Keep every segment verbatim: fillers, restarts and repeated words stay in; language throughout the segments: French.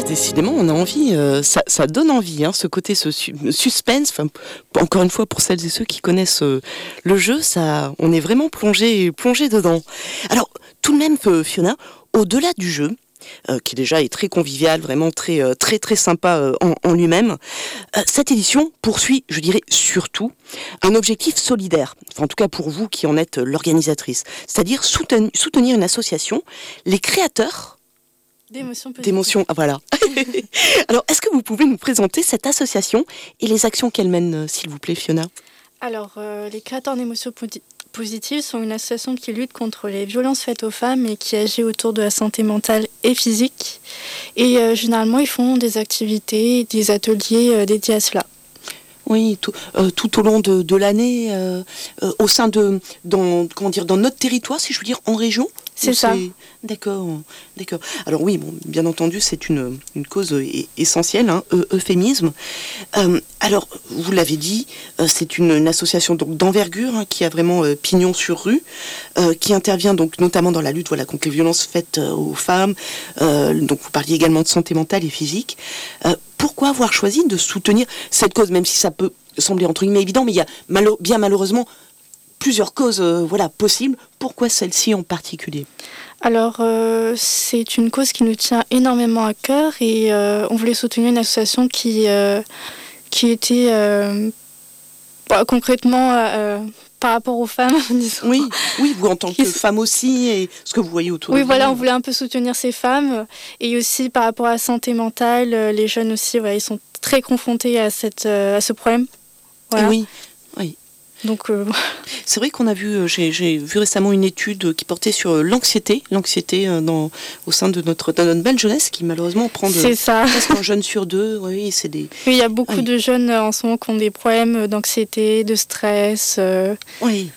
décidément, on a envie, euh, ça, ça donne envie, hein, ce côté, ce su- suspense. Enfin, encore une fois, pour celles et ceux qui connaissent euh, le jeu, ça, on est vraiment plongé, plongé dedans. Alors, tout de même, euh, Fiona, au-delà du jeu, euh, qui déjà est très convivial, vraiment très, euh, très, très sympa euh, en, en lui-même, euh, cette édition poursuit, je dirais surtout, un objectif solidaire. Enfin, en tout cas pour vous qui en êtes l'organisatrice, c'est-à-dire souten- soutenir une association, les créateurs. D'émotions positives. D'émotions, ah, voilà. Alors, est-ce que vous pouvez nous présenter cette association et les actions qu'elle mène, euh, s'il vous plaît, Fiona ? Alors, euh, les créateurs d'émotions poti- positives sont une association qui lutte contre les violences faites aux femmes et qui agit autour de la santé mentale et physique. Et euh, généralement, ils font des activités, des ateliers euh, dédiés à cela. Oui, tout, euh, tout au long de, de l'année, euh, euh, au sein de, dans, comment dire, dans notre territoire, si je veux dire, en région. C'est ça. D'accord, d'accord. Alors oui, bon, bien entendu, c'est une, une cause é- essentielle, hein, eu- euphémisme. Euh, alors, vous l'avez dit, euh, c'est une, une association donc, d'envergure hein, qui a vraiment euh, pignon sur rue, euh, qui intervient donc notamment dans la lutte voilà, contre les violences faites euh, aux femmes. Euh, donc, vous parliez également de santé mentale et physique. Euh, pourquoi avoir choisi de soutenir cette cause, même si ça peut sembler entre guillemets évident, mais il y a malo- bien malheureusement plusieurs causes euh, voilà, possibles. Pourquoi celle-ci en particulier ? Alors, euh, c'est une cause qui nous tient énormément à cœur et euh, on voulait soutenir une association qui, euh, qui était euh, bah, concrètement euh, par rapport aux femmes, disons. Oui, oui, vous en tant Qui que s- femme aussi, et ce que vous voyez autour de Oui, vous. voilà, on voulait un peu soutenir ces femmes et aussi par rapport à la santé mentale, euh, les jeunes aussi, voilà, ils sont très confrontés à, cette, euh, à ce problème. Voilà. Oui, oui. Donc, euh, C'est vrai qu'on a vu, euh, j'ai, j'ai vu récemment une étude qui portait sur euh, l'anxiété, l'anxiété euh, dans, au sein de notre, de notre belle jeunesse, qui malheureusement prend de, c'est ça. presque un jeune sur deux. Oui, c'est des. Oui, il y a beaucoup Oui. de jeunes euh, en ce moment qui ont des problèmes d'anxiété, de stress. euh, Oui.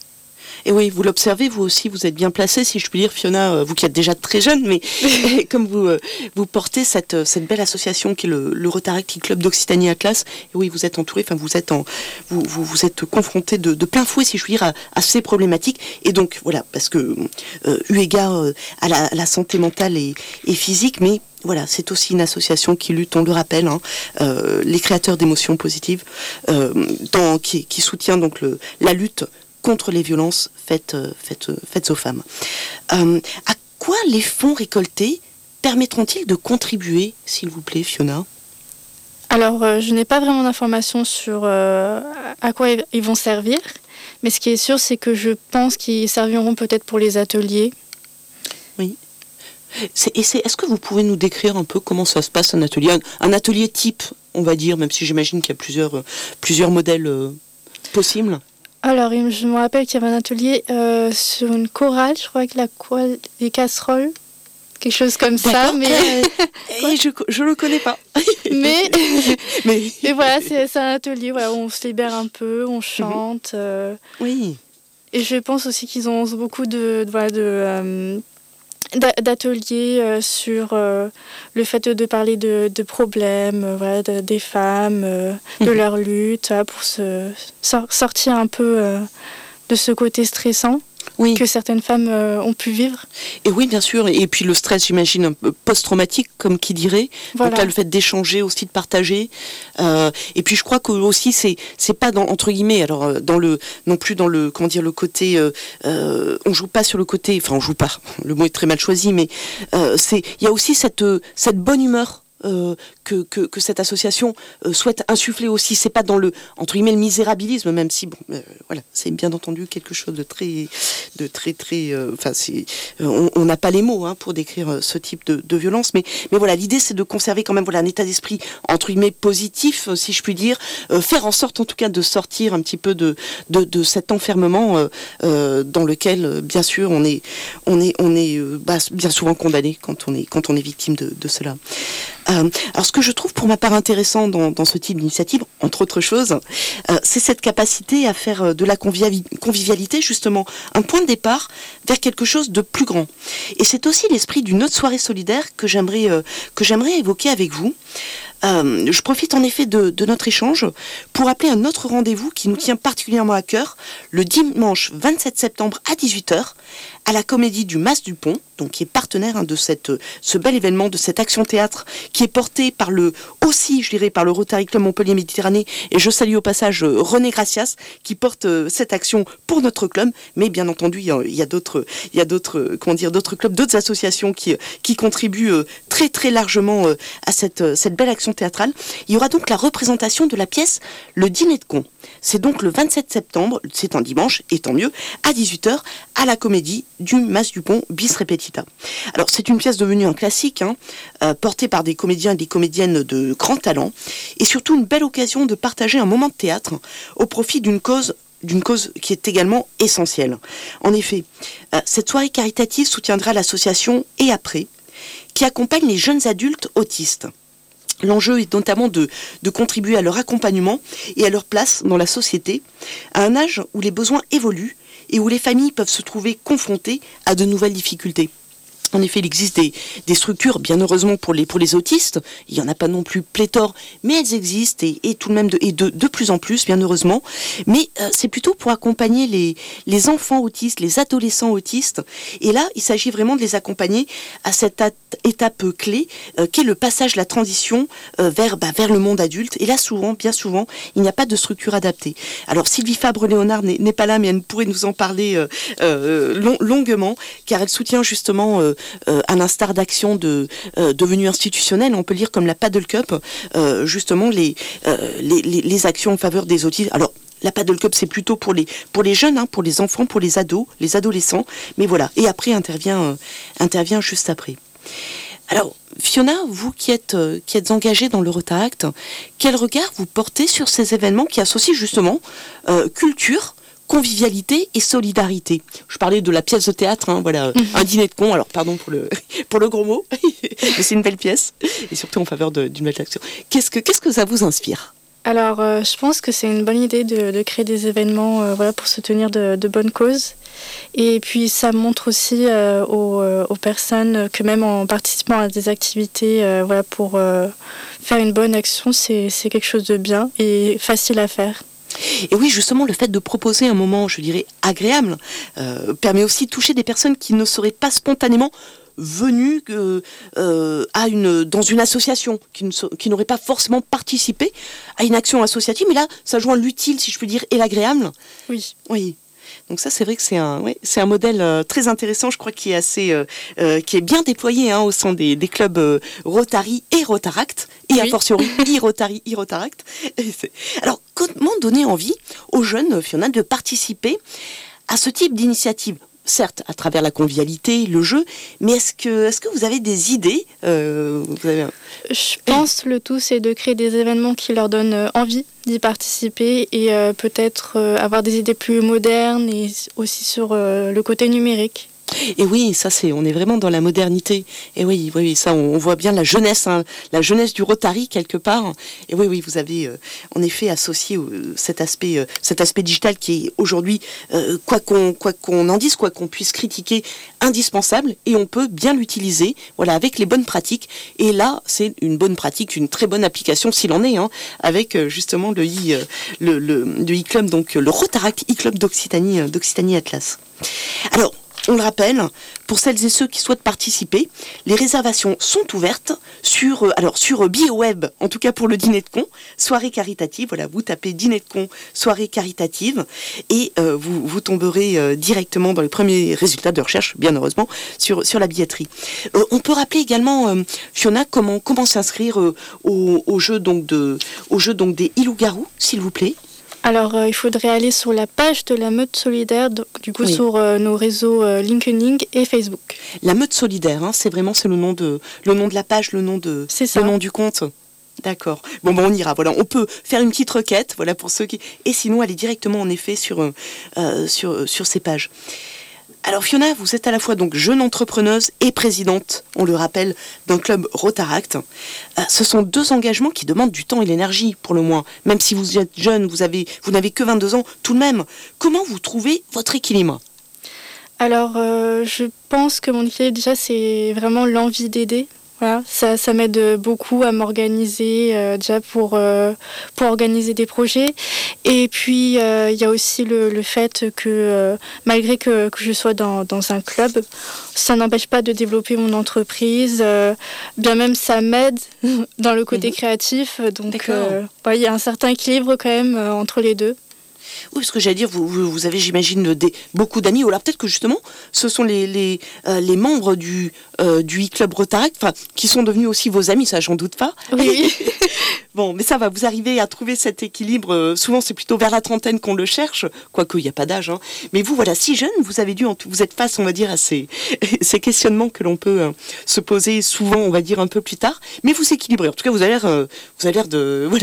Et oui, vous l'observez, vous aussi, vous êtes bien placée, si je puis dire, Fiona, euh, vous qui êtes déjà très jeune, mais comme vous, euh, vous portez cette, euh, cette belle association qui est le, le Rotary Club d'Occitanie Atlas, et oui, vous êtes entouré, enfin, vous êtes en, vous, vous, vous êtes confronté de, de plein fouet, si je puis dire, à, à ces problématiques. Et donc, voilà, parce que, euh, eu égard euh, à, la, à la santé mentale et, et physique, mais voilà, c'est aussi une association qui lutte, on le rappelle, hein, euh, les créateurs d'émotions positives, euh, dans, qui, qui soutient donc le, la lutte contre les violences faites, euh, faites, euh, faites aux femmes. Euh, à quoi les fonds récoltés permettront-ils de contribuer, s'il vous plaît, Fiona ? Alors, euh, je n'ai pas vraiment d'informations sur euh, à quoi ils- ils vont servir, mais ce qui est sûr, c'est que je pense qu'ils serviront peut-être pour les ateliers. C'est, et c'est, est-ce que vous pouvez nous décrire un peu comment ça se passe, un atelier, un, un atelier type, on va dire, même si j'imagine qu'il y a plusieurs, euh, plusieurs modèles euh, possibles ? Alors, il me- je me rappelle qu'il y avait un atelier euh, sur une chorale, je crois que la chorale des casseroles, quelque chose comme ça, D'accord. mais, Et je ne le connais pas. mais, Mais mais voilà, c'est, c'est un atelier voilà, où on se libère un peu, on chante. euh, oui. et je pense aussi qu'ils ont beaucoup de, de, voilà, de, euh, d'a- d'ateliers euh, sur euh, le fait de, de parler de, de problèmes, euh, voilà, de- des femmes, euh, de Mhm. leur lutte, voilà, pour se sor- sortir un peu euh, de ce côté stressant Oui. que certaines femmes euh, ont pu vivre. Et oui, bien sûr. Et puis le stress, j'imagine, un peu post-traumatique, comme qui dirait. Voilà. Donc là, le fait d'échanger, aussi de partager. Euh, et puis je crois que aussi, c'est c'est pas dans entre guillemets, alors euh, dans le non plus dans le comment dire le côté, euh, euh, on joue pas sur le côté, enfin on joue pas. Le mot est très mal choisi, mais euh, c'est il y a aussi cette euh, cette bonne humeur. Euh, que, que, que cette association euh, souhaite insuffler aussi, c'est pas dans le entre guillemets le misérabilisme, même si bon, euh, voilà, c'est bien entendu quelque chose de très, de très très, enfin euh, c'est, euh, on n'a pas les mots hein, pour décrire euh, ce type de, de violence, mais mais voilà, l'idée c'est de conserver quand même voilà un état d'esprit entre guillemets positif, euh, si je puis dire, euh, faire en sorte en tout cas de sortir un petit peu de de, de cet enfermement euh, euh, dans lequel euh, bien sûr on est on est on est euh, bah, bien souvent condamné quand on est quand on est victime de, de cela. Euh, alors ce que je trouve pour ma part intéressant dans, dans ce type d'initiative, entre autres choses, euh, c'est cette capacité à faire euh, de la convivi- convivialité justement un point de départ vers quelque chose de plus grand. Et c'est aussi l'esprit d'une autre soirée solidaire que j'aimerais, euh, que j'aimerais évoquer avec vous. Euh, je profite en effet de, de notre échange pour appeler un autre rendez-vous qui nous tient particulièrement à cœur, le dimanche vingt-sept septembre à dix-huit heures, à la Comédie du Mas du Pont, donc qui est partenaire hein, de cette, ce bel événement, de cette action théâtre qui est portée par le, aussi, je dirais, par le Rotary Club Montpellier Méditerranée. Et je salue au passage euh, René Gracias qui porte euh, cette action pour notre club. Mais bien entendu, il y a, il y a d'autres, il y a d'autres, euh, comment dire, d'autres clubs, d'autres associations qui, qui contribuent euh, très très largement euh, à cette, euh, cette belle action théâtrale. Il y aura donc la représentation de la pièce Le Dîner de Cons. C'est donc le vingt-sept septembre, c'est un dimanche, et tant mieux, à dix-huit heures, à la Comédie du Mas du Pont, bis repetita. Alors, c'est une pièce devenue un classique, hein, euh, portée par des comédiens et des comédiennes de grand talent, et surtout une belle occasion de partager un moment de théâtre au profit d'une cause d'une cause qui est également essentielle. En effet, euh, cette soirée caritative soutiendra l'association Et Après, qui accompagne les jeunes adultes autistes. L'enjeu est notamment de, de contribuer à leur accompagnement et à leur place dans la société, à un âge où les besoins évoluent et où les familles peuvent se trouver confrontées à de nouvelles difficultés. En effet, il existe des, des structures, bien heureusement pour les, pour les autistes, il n'y en a pas non plus pléthore, mais elles existent et, et tout de même de, et de, de plus en plus, bien heureusement. Mais euh, c'est plutôt pour accompagner les, les enfants autistes, les adolescents autistes. Et là, il s'agit vraiment de les accompagner à cette at- étape clé, euh, qui est le passage, la transition euh, vers, bah, vers le monde adulte. Et là, souvent, bien souvent, il n'y a pas de structure adaptée. Alors, Sylvie Fabre-Léonard n'est, n'est pas là, mais elle pourrait nous en parler euh, euh, long, longuement, car elle soutient justement... Euh, Euh, à l'instar d'actions de, euh, devenues institutionnelles, on peut lire comme la Paddle Cup, euh, justement les, euh, les, les, les actions en faveur des autistes. Alors, la Paddle Cup, c'est plutôt pour les, pour les jeunes, hein, pour les enfants, pour les ados, les adolescents, mais voilà. Et après, intervient, euh, intervient juste après. Alors, Fiona, vous qui êtes, euh, qui êtes engagée dans le Rotaract, quel regard vous portez sur ces événements qui associent justement euh, culture, convivialité et solidarité. Je parlais de la pièce de théâtre, hein, voilà, mmh. un dîner de cons, alors pardon pour le, pour le gros mot, mais c'est une belle pièce, et surtout en faveur de, d'une belle action. Qu'est-ce que, qu'est-ce que ça vous inspire ? Alors, euh, je pense que c'est une bonne idée de, de créer des événements euh, voilà, pour soutenir de, de bonnes causes. Et puis, ça montre aussi euh, aux, euh, aux personnes que même en participant à des activités euh, voilà, pour euh, faire une bonne action, c'est, c'est quelque chose de bien et facile à faire. Et oui, justement, le fait de proposer un moment, je dirais, agréable, euh, permet aussi de toucher des personnes qui ne seraient pas spontanément venues euh, euh, à une, dans une association, qui, ne, qui n'auraient pas forcément participé à une action associative. Mais là, ça joint l'utile, si je puis dire, et l'agréable. Oui. Oui. Donc ça, c'est vrai que c'est un, ouais, c'est un modèle euh, très intéressant, je crois, qui est assez, euh, euh, qui est bien déployé hein, au sein des, des clubs euh, Rotary et Rotaract, et oui. A fortiori e-Rotary, e-Rotaract. Alors, comment donner envie aux jeunes, Fiona, de participer à ce type d'initiative ? Certes, à travers la convivialité, le jeu, mais est-ce que, est-ce que vous avez des idées euh, vous avez un... Je pense que le tout, c'est de créer des événements qui leur donnent envie d'y participer et euh, peut-être euh, avoir des idées plus modernes et aussi sur euh, le côté numérique. Et oui, ça c'est, on est vraiment dans la modernité. Et oui, oui, oui ça on, on voit bien la jeunesse, hein, la jeunesse du Rotary quelque part. Et oui, oui, vous avez euh, en effet associé euh, cet aspect, euh, cet aspect digital qui est aujourd'hui, euh, quoi qu'on, quoi qu'on en dise, quoi qu'on puisse critiquer, indispensable. Et on peut bien l'utiliser, voilà, avec les bonnes pratiques. Et là, c'est une bonne pratique, une très bonne application s'il en est, hein, avec euh, justement le i, euh, le, le, le e-club, donc le Rotaract e-club d'Occitanie, euh, d'Occitanie Atlas. Alors. On le rappelle, pour celles et ceux qui souhaitent participer, les réservations sont ouvertes sur, euh, alors sur BioWeb, en tout cas pour le dîner de cons, soirée caritative. Voilà, vous tapez dîner de cons, soirée caritative, et euh, vous, vous tomberez euh, directement dans les premiers résultats de recherche, bien heureusement, sur, sur la billetterie. Euh, on peut rappeler également, euh, Fiona, comment, comment s'inscrire euh, au, au jeu donc de, au jeu donc des Ilougarous, s'il vous plaît. Alors, euh, il faudrait aller sur la page de la Meute Solidaire, donc, du coup, oui. sur euh, nos réseaux euh, LinkedIn et Facebook. La Meute Solidaire, hein, c'est vraiment c'est le nom de le nom de la page, le nom de c'est ça. le nom du compte. D'accord. Bon, bon, on ira. Voilà, on peut faire une petite requête, voilà pour ceux qui. Et sinon, aller directement en effet sur euh, sur sur ces pages. Alors Fiona, vous êtes à la fois donc jeune entrepreneuse et présidente, on le rappelle, d'un club Rotaract. Euh, ce sont deux engagements qui demandent du temps et l'énergie, pour le moins. Même si vous êtes jeune, vous avez, vous n'avez que vingt-deux ans, tout de même. Comment vous trouvez votre équilibre ? Alors, euh, je pense que mon équilibre, déjà, c'est vraiment l'envie d'aider. Voilà, ça, ça m'aide beaucoup à m'organiser euh, déjà pour, euh, pour organiser des projets. Et puis, il euh, y a aussi le, le fait que euh, malgré que, que je sois dans, dans un club, ça n'empêche pas de développer mon entreprise. Euh, bien même, ça m'aide dans le côté mmh. créatif. Donc, il euh, ouais, y a un certain équilibre quand même euh, entre les deux. Oui, parce que j'allais dire, vous, vous, vous avez, j'imagine, des, beaucoup d'amis, ou alors peut-être que justement, ce sont les, les, euh, les membres du, euh, du e-club Rotaract, enfin, qui sont devenus aussi vos amis, ça j'en doute pas. Oui. Bon, mais ça va, vous arrivez à trouver cet équilibre, euh, souvent c'est plutôt vers la trentaine qu'on le cherche, quoique il n'y a pas d'âge, hein. Mais vous, voilà, si jeune, vous avez dû, vous êtes face, on va dire, à ces, ces questionnements que l'on peut euh, se poser souvent, on va dire, un peu plus tard, mais vous équilibrez, en tout cas, vous avez l'air, euh, vous avez l'air de, voilà...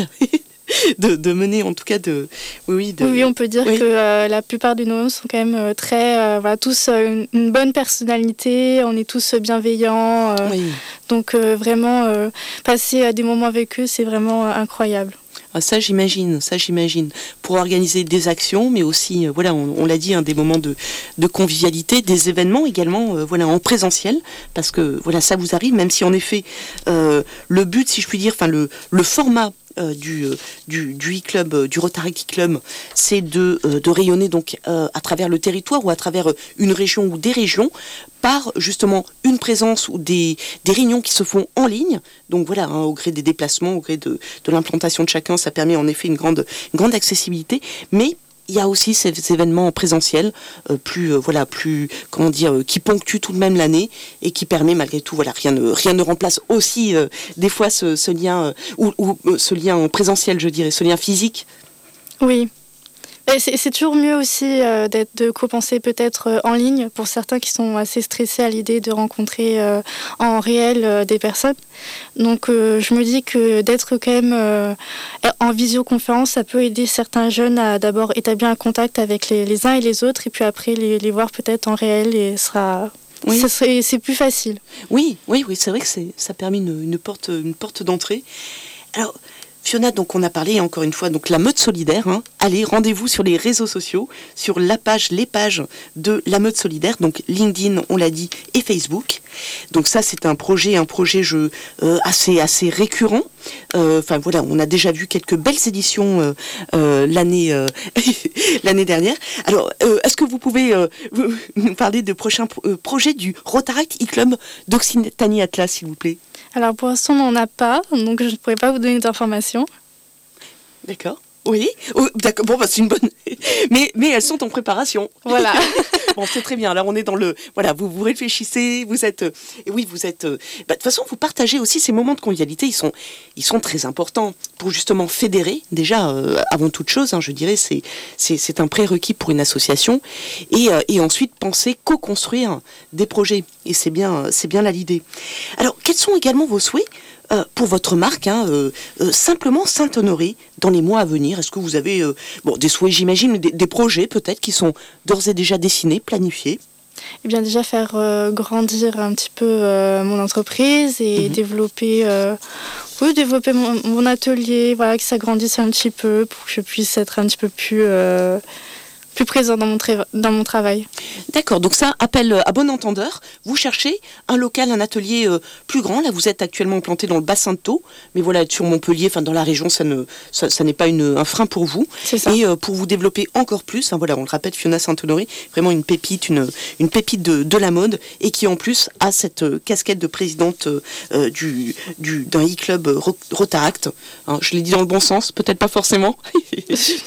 De, de mener en tout cas de oui oui, de, oui on peut dire oui. que euh, la plupart de nos membres sont quand même euh, très euh, voilà tous euh, une, une bonne personnalité, on est tous bienveillants euh, oui. donc euh, vraiment euh, passer à des moments avec eux c'est vraiment euh, incroyable. Ah, ça j'imagine, ça j'imagine. Pour organiser des actions, mais aussi, euh, voilà, on, on l'a dit, hein, des moments de, de convivialité, des événements également, euh, voilà, en présentiel, parce que voilà, ça vous arrive, même si en effet, euh, le but, si je puis dire, enfin le, le format Euh, du, euh, du, du e-club, euh, du Rotaract e-club, c'est de, euh, de rayonner donc euh, à travers le territoire ou à travers une région ou des régions par justement une présence ou des, des réunions qui se font en ligne. Donc voilà, hein, au gré des déplacements, au gré de, de l'implantation de chacun, ça permet en effet une grande, une grande accessibilité. Mais il y a aussi ces, ces événements présentiels, euh, plus euh, voilà, plus comment dire, euh, qui ponctuent tout de même l'année et qui permet malgré tout, voilà, rien ne rien ne remplace aussi euh, des fois ce, ce lien euh, ou, ou euh, ce lien en présentiel, je dirais, ce lien physique. Oui. C'est, c'est toujours mieux aussi euh, d'être, de compenser peut-être euh, en ligne pour certains qui sont assez stressés à l'idée de rencontrer euh, en réel euh, des personnes. Donc euh, je me dis que d'être quand même euh, en visioconférence, ça peut aider certains jeunes à d'abord établir un contact avec les, les uns et les autres et puis après les, les voir peut-être en réel et sera... Oui. Ça serait, c'est plus facile. Oui, oui, oui, c'est vrai que c'est, ça permet une, une, porte, une porte d'entrée. Alors... Fiona, donc on a parlé encore une fois, donc la meute solidaire, hein. Allez, rendez-vous sur les réseaux sociaux, sur la page, les pages de la meute solidaire, donc LinkedIn, on l'a dit, et Facebook. Donc ça, c'est un projet, un projet je, euh, assez, assez récurrent. Enfin euh, voilà, on a déjà vu quelques belles éditions euh, euh, l'année, euh, l'année dernière. Alors, euh, est-ce que vous pouvez euh, nous parler de prochains pro- euh, projets du Rotaract e-club d'Occitanie Atlas, s'il vous plaît? Alors pour l'instant, on n'en a pas, donc je ne pourrais pas vous donner d'informations. D'accord. Oui. Oh, d'accord. Bon, bah, c'est une bonne. Mais, mais elles sont en préparation. Voilà. Bon, c'est très bien. Là, on est dans le. Voilà, vous vous réfléchissez, vous êtes. Euh, et oui, vous êtes. Euh, bah, de toute façon, vous partagez aussi ces moments de convivialité. Ils sont, ils sont très importants pour justement fédérer. Déjà, euh, avant toute chose, hein, je dirais, c'est, c'est, c'est un prérequis pour une association. Et, euh, et ensuite, penser co-construire des projets. Et c'est bien, c'est bien là l'idée. Alors, quels sont également vos souhaits? Euh, pour votre marque, hein, euh, euh, simplement Saint-Honoré dans les mois à venir? Est-ce que vous avez euh, bon, des souhaits, j'imagine, des, des projets peut-être qui sont d'ores et déjà dessinés, planifiés? Eh bien déjà faire euh, grandir un petit peu euh, mon entreprise et mmh. développer, euh, oui, développer mon, mon atelier, voilà, que ça grandisse un petit peu pour que je puisse être un petit peu plus... Euh, plus présent dans mon, tra- dans mon travail. D'accord, donc ça, appel à bon entendeur. Vous cherchez un local, un atelier euh, plus grand. Là, vous êtes actuellement implanté dans le bassin de Thau, mais voilà, être sur Montpellier, enfin dans la région, ça, ne, ça, ça n'est pas une, un frein pour vous. C'est ça. Et euh, pour vous développer encore plus, hein, voilà, on le répète, Fiona Saint-Honoré, vraiment une pépite, une, une pépite de, de la mode, et qui en plus a cette euh, casquette de présidente euh, du, du, d'un e-club euh, Rotaract. Hein, je l'ai dit dans le bon sens, peut-être pas forcément. si,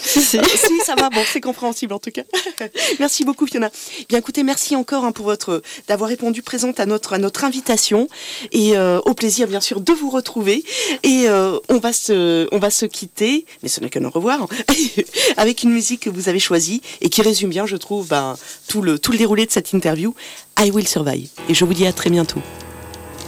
ça va, bon, c'est compréhensible. En tout cas, merci beaucoup Fiona. Bien écoutez, merci encore hein, pour votre d'avoir répondu présente à notre à notre invitation et euh, au plaisir bien sûr de vous retrouver. Et euh, on va se on va se quitter, mais ce n'est qu'un au revoir, avec une musique que vous avez choisie et qui résume bien, je trouve, ben, tout le tout le déroulé de cette interview. I Will Survive. Et je vous dis à très bientôt.